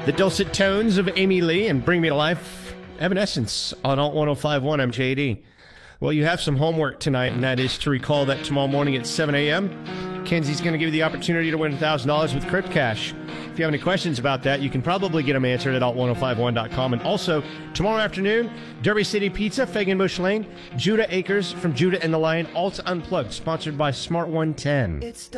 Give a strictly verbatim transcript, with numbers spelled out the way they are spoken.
The dulcet tones of Amy Lee and Bring Me to Life, Evanescence on Alt ten fifty-one. I'm J D. Well, you have some homework tonight, and that is to recall that tomorrow morning at seven a.m., Kenzie's going to give you the opportunity to win one thousand dollars with Crypt Cash. If you have any questions about that, you can probably get them answered at alt ten fifty-one dot com. And also, tomorrow afternoon, Derby City Pizza, Faganbush Lane, Judah Acres from Judah and the Lion, Alt Unplugged, sponsored by Smart one ten.